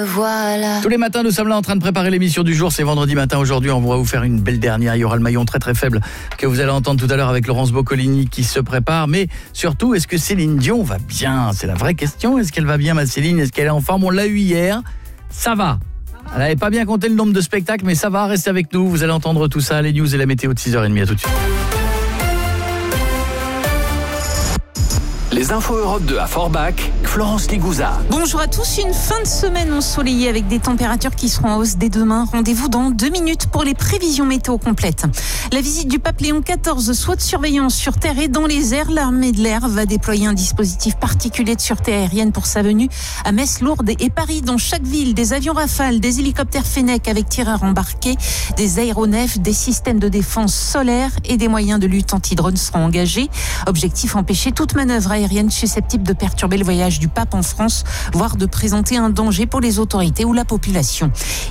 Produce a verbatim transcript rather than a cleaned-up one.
Voilà. Tous les matins, nous sommes là en train de préparer l'émission du jour. C'est vendredi matin aujourd'hui. On va vous faire une belle dernière. Il y aura le maillon très très faible que vous allez entendre tout à l'heure avec Laurence Boccolini qui se prépare. Mais surtout, est-ce que Céline Dion va bien? C'est la vraie question. Est-ce qu'elle va bien, ma Céline? Est-ce qu'elle est en forme? On l'a eu hier. Ça va. Elle n'avait pas bien compté le nombre de spectacles, mais ça va. Restez avec nous. Vous allez entendre tout ça. Les news et la météo de six heures trente. À tout de suite. Les infos Europe deux à Forbach, Florence Ligouza. Bonjour à tous, une fin de semaine ensoleillée avec des températures qui seront en hausse dès demain. Rendez-vous dans deux minutes pour les prévisions météo complètes. La visite du pape Léon quatorze, soit de surveillance sur terre et dans les airs. L'armée de l'air va déployer un dispositif particulier de sûreté aérienne pour sa venue à Metz, Lourdes et Paris. Dans chaque ville, des avions Rafale, des hélicoptères Fennec avec tireurs embarqués, des aéronefs, des systèmes de défense solaire et des moyens de lutte anti-drone seront engagés. Objectif, empêcher toute manœuvre aérienne susceptible de perturber le voyage du pape en France, voire de présenter un danger pour les autorités ou la population.